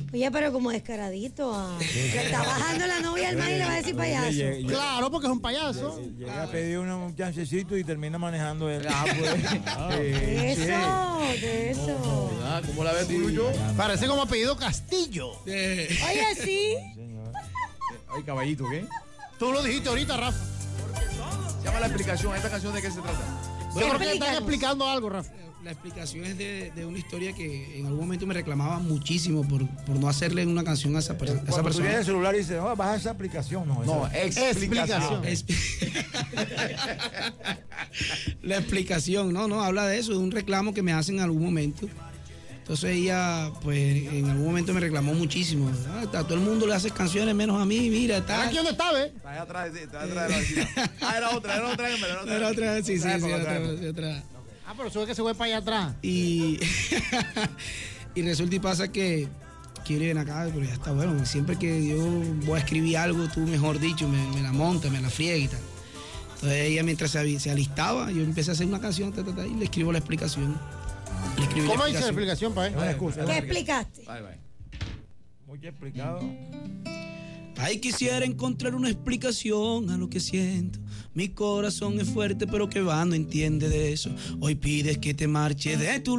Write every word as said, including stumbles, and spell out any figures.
Oye, pero como descaradito. Ah. Le está bajando la novia al man y le va a decir payaso. Llega- llega- Claro, porque es un payaso. Llega a pedir un, un chancecito y termina manejando él. Ah, pues. De Sí, sí. eso, de eso. Ah, ¿cómo la ves tú, yo? Parece como apellido Castillo. Eh, Oye, sí. Señor. Ay, caballito, ¿qué? Tú lo dijiste ahorita, Rafa. Se llama La Explicación. ¿Esta canción de qué se trata? Yo creo que están explícanos. explicando algo, Rafa. La explicación es de, de una historia que en algún momento me reclamaba muchísimo por, por no hacerle una canción a esa, per- a esa Cuando tú persona. tienes el celular y dices, oh, baja esa aplicación. No, No, esa- explicación. Es- La explicación, no, no, habla de eso, de un reclamo que me hacen en algún momento. Entonces ella, pues, en algún momento me reclamó muchísimo. Ah, a todo el mundo le hace canciones menos a mí, mira, está. ¿Aquí dónde está, ve? Está ahí atrás, sí, está atrás de la vecina. Ah, era otra, era otra. Era otra, Era otra vez, sí, sí, Otra sí, época, otra, otra época. otra. Ah, pero sube que se fue para allá atrás. Y, y resulta y pasa que quiere ven acá, pero ya está bueno. Siempre que yo voy a escribir algo, tú mejor dicho, me, me la monta, me la friega y tal. Entonces ella mientras se, avi- se alistaba, yo empecé a hacer una canción ta, ta, ta, y le escribo la explicación. Le escribí ¿Cómo dice la explicación. explicación, pa' Es una ver? excusa. ¿Qué explicaste? Bye, bye. Mucho explicado. Ay, quisiera encontrar una explicación a lo que siento. Mi corazón es fuerte, pero que va, no entiende de eso. Hoy pides que te marche de tu